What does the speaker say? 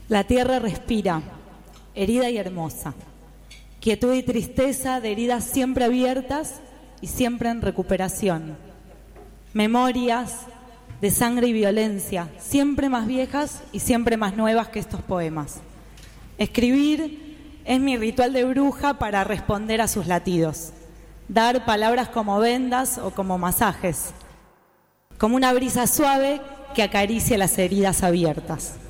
La tierra respira, herida y hermosa. Quietud y tristeza de heridas siempre abiertas y siempre en recuperación. Memorias de sangre y violencia, siempre más viejas y siempre más nuevas que estos poemas. Escribir es mi ritual de bruja para responder a sus latidos. Dar palabras como vendas o como masajes, como una brisa suave que acaricia las heridas abiertas.